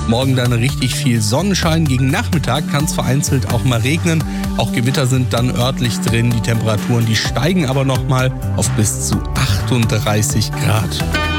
Morgen dann richtig viel Sonnenschein. Gegen Nachmittag kann es vereinzelt auch mal regnen. Auch Gewitter sind dann örtlich drin. Die Temperaturen, die steigen aber nochmal auf bis zu 38 Grad.